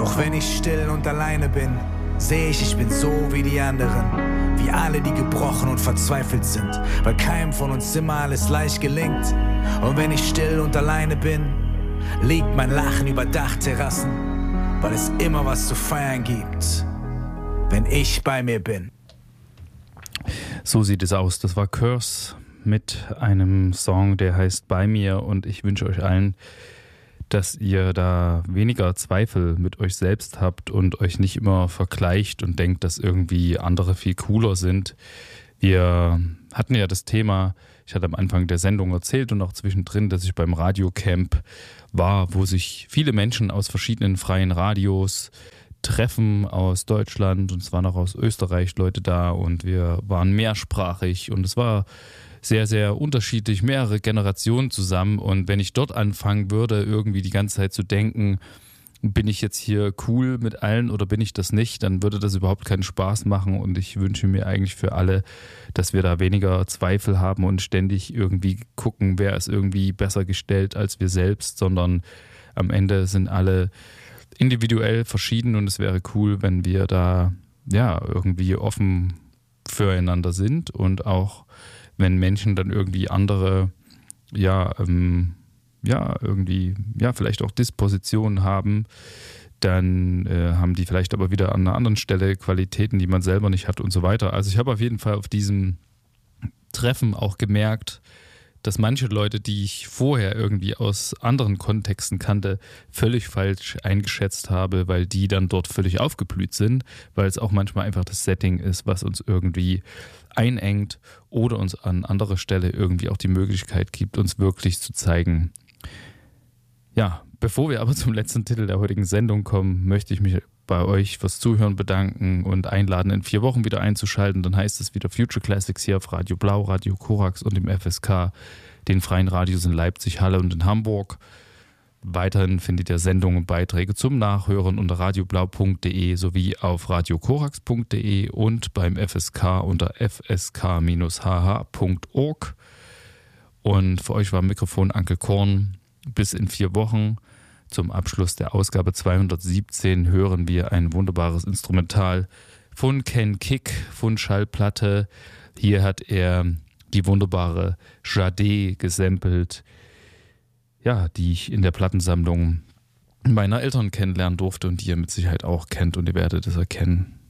Doch wenn ich still und alleine bin, seh ich bin so wie die anderen. Wie alle, die gebrochen und verzweifelt sind, weil keinem von uns immer alles leicht gelingt. Und wenn ich still und alleine bin, liegt mein Lachen über Dachterrassen, weil es immer was zu feiern gibt, wenn ich bei mir bin. So sieht es aus. Das war Curse mit einem Song, der heißt Bei mir, und ich wünsche euch allen, dass ihr da weniger Zweifel mit euch selbst habt und euch nicht immer vergleicht und denkt, dass irgendwie andere viel cooler sind. Wir hatten ja das Thema, ich hatte am Anfang der Sendung erzählt und auch zwischendrin, dass ich beim Radiocamp war, wo sich viele Menschen aus verschiedenen freien Radios treffen aus Deutschland, und es waren auch aus Österreich Leute da, und wir waren mehrsprachig und es war sehr, sehr unterschiedlich, mehrere Generationen zusammen. Und wenn ich dort anfangen würde, irgendwie die ganze Zeit zu denken, bin ich jetzt hier cool mit allen oder bin ich das nicht, dann würde das überhaupt keinen Spaß machen. Und ich wünsche mir eigentlich für alle, dass wir da weniger Zweifel haben und ständig irgendwie gucken, wer ist irgendwie besser gestellt als wir selbst, sondern am Ende sind alle individuell verschieden, und es wäre cool, wenn wir da ja irgendwie offen füreinander sind, und auch wenn Menschen dann irgendwie andere, vielleicht auch Dispositionen haben, dann haben die vielleicht aber wieder an einer anderen Stelle Qualitäten, die man selber nicht hat und so weiter. Also ich habe auf jeden Fall auf diesem Treffen auch gemerkt, dass manche Leute, die ich vorher irgendwie aus anderen Kontexten kannte, völlig falsch eingeschätzt habe, weil die dann dort völlig aufgeblüht sind, weil es auch manchmal einfach das Setting ist, was uns irgendwie einengt oder uns an anderer Stelle irgendwie auch die Möglichkeit gibt, uns wirklich zu zeigen. Ja, bevor wir aber zum letzten Titel der heutigen Sendung kommen, möchte ich mich bei euch fürs Zuhören bedanken und einladen, in 4 Wochen wieder einzuschalten. Dann heißt es wieder Future Classics hier auf Radio Blau, Radio Korax und im FSK, den freien Radios in Leipzig, Halle und in Hamburg. Weiterhin findet ihr Sendungen und Beiträge zum Nachhören unter radioblau.de sowie auf radiokorax.de und beim FSK unter fsk-hh.org. Und für euch war am Mikrofon Anke Korn. Bis in 4 Wochen. Zum Abschluss der Ausgabe 217 hören wir ein wunderbares Instrumental von Ken Kick von Schallplatte. Hier hat er die wunderbare Jade gesampelt, ja, die ich in der Plattensammlung meiner Eltern kennenlernen durfte und die ihr mit Sicherheit auch kennt, und ihr werdet es erkennen.